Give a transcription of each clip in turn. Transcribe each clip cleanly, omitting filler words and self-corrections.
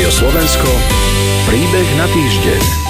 Rádio Slovensko, príbeh na týždeň.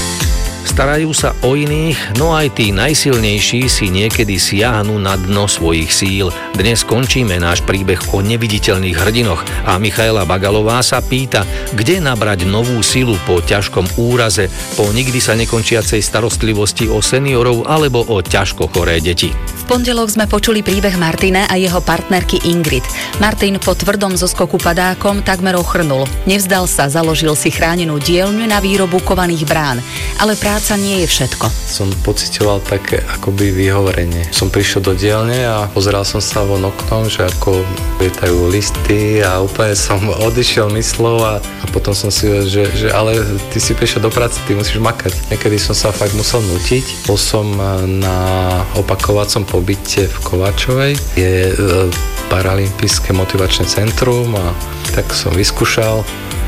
Starajú sa o iných, no aj tí najsilnejší si niekedy siahnu na dno svojich síl. Dnes končíme náš príbeh o neviditeľných hrdinoch a Michaela Bagalová sa pýta, kde nabrať novú silu po ťažkom úraze, po nikdy sa nekončiacej starostlivosti o seniorov alebo o ťažko choré deti. V pondelok sme počuli príbeh Martina a jeho partnerky Ingrid. Martin po tvrdom zoskoku padákom takmer ochrnul. Nevzdal sa, založil si chránenú dielňu na výrobu kovaných brán. Ale práca nie je všetko. Som pociťoval také akoby vyhovorenie. Som prišiel do dielne a pozeral som sa von oknom, že ako lietajú listy a úplne som odišiel myslou a potom som si povedal, že ale ty si prišiel do práce, ty musíš makať. Niekedy som sa fakt musel nútiť. Bol som na opakovacom pobyte v Kováčovej. Je paralympijské motivačné centrum a tak som vyskúšal.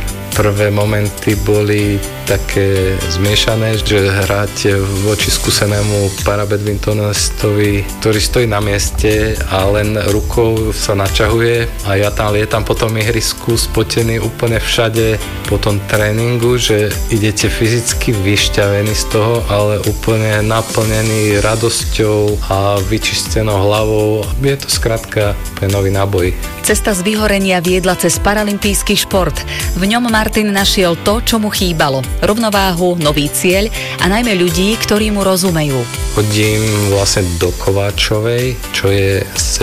Prvé momenty boli také zmiešané, že hrať voči skúsenému parabadmintonistovi, ktorý stojí na mieste a len rukou sa načahuje a ja tam lietam po tom ihrisku spotený úplne všade po tom tréningu, že idete fyzicky vyšťavení z toho, ale úplne naplnený radosťou a vyčistenou hlavou. Je to skrátka úplne nový náboj. Cesta z vyhorenia viedla cez paralympijský šport. V ňom Martin našiel to, čo mu chýbalo. Rovnováhu, nový cieľ a najmä ľudí, ktorí mu rozumejú. Chodím vlastne do Kováčovej, čo je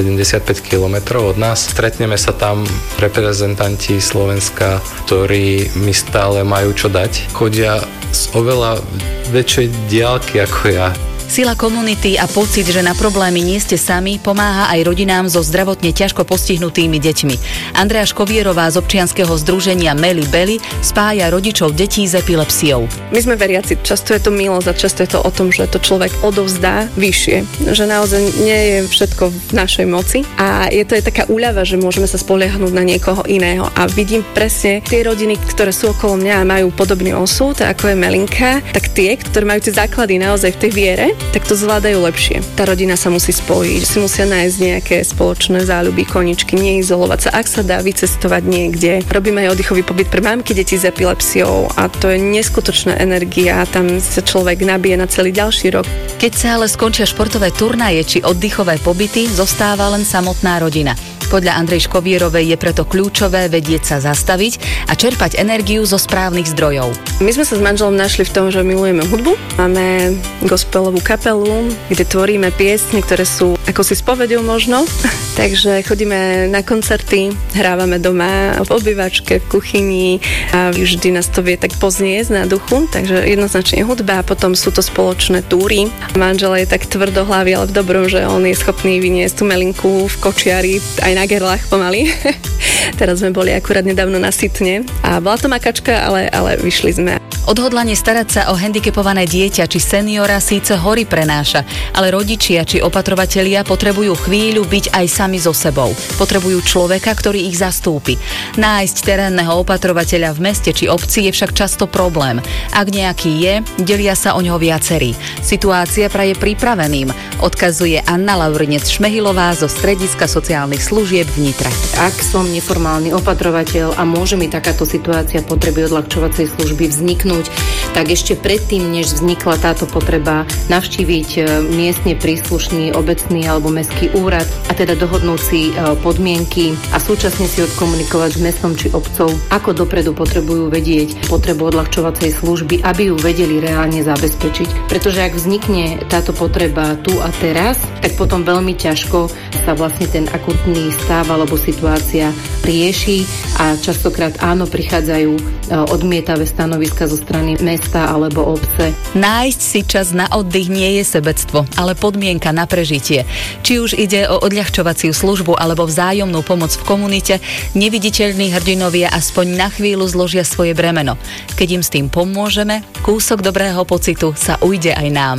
75 km od nás. Stretneme sa tam reprezentanti Slovenska, ktorí mi stále majú čo dať. Chodia z oveľa väčšej diaľky ako ja. Sila komunity a pocit, že na problémy nie ste sami, pomáha aj rodinám so zdravotne ťažko postihnutými deťmi. Andrea Škovierová z občianskeho združenia Meli Beli spája rodičov detí s epilepsiou. My sme veriaci, často je to milosť a často je to o tom, že to človek odovzdá vyššie. Že naozaj nie je všetko v našej moci a je to aj taká úľava, že môžeme sa spoliehnuť na niekoho iného. A vidím presne tie rodiny, ktoré sú okolo mňa a majú podobný osud, ako je Melinka, tak tie, ktoré majú tie základy naozaj v tej viere, tak to zvládajú lepšie. Tá rodina sa musí spojiť, si musia nájsť nejaké spoločné záľuby, koničky, neizolovať sa, ak sa dá vycestovať niekde. Robíme aj oddychový pobyt pre mamky detí s epilepsiou a to je neskutočná energia, tam sa človek nabije na celý ďalší rok. Keď sa ale skončia športové turnaje či oddychové pobyty, zostáva len samotná rodina. Podľa Andrej Škovierovej je preto kľúčové vedieť sa zastaviť a čerpať energiu zo správnych zdrojov. My sme sa s manželom našli v tom, že milujeme hudbu. Máme gospelovú kapelu, kde tvoríme piesne, ktoré sú ako si spovedou možno. Takže chodíme na koncerty, hrávame doma v obývačke, v kuchyni a vždy nás to vie tak pozniesť na duchu. Takže jednoznačne hudba a potom sú to spoločné túry. Manžel je tak tvrdohlavý, ale v dobrom, že on je schopný vyniesť tú Melinku v kočiari aj na gerlách pomaly. Teraz sme boli akurát nedávno na Sitne a bola to makačka, ale vyšli sme. Odhodlanie starať sa o handicapované dieťa či seniora síce hory prenáša, ale rodičia či opatrovatelia potrebujú chvíľu byť aj sami so sebou. Potrebujú človeka, ktorý ich zastúpi. Nájsť terénneho opatrovateľa v meste či obci je však často problém. Ak nejaký je, delia sa o ňo viacerí. Situácia praje pripraveným, odkazuje Anna Laurinec-Šmehilová zo Strediska sociálnych služieb v Nitre. Ak som neformálny opatrovateľ a môže mi takáto situácia potreby odľahčovacej služby vzniknúť, tak ešte predtým, než vznikla táto potreba, navštíviť miestne príslušný obecný alebo mestský úrad a teda dohodnúť si podmienky a súčasne si odkomunikovať s mestom či obcov, ako dopredu potrebujú vedieť potrebu odľahčovacej služby, aby ju vedeli reálne zabezpečiť. Pretože ak vznikne táto potreba tu a teraz, tak potom veľmi ťažko sa vlastne ten akutný stav alebo situácia rieši a častokrát áno, prichádzajú odmietavé stanoviska zo strany mesta alebo obce. Nájsť si čas na oddych nie je sebectvo, ale podmienka na prežitie. Či už ide o odľahčovaciu službu alebo vzájomnú pomoc v komunite, neviditeľní hrdinovia aspoň na chvíľu zložia svoje bremeno. Keď im s tým pomôžeme, kúsok dobrého pocitu sa ujde aj nám.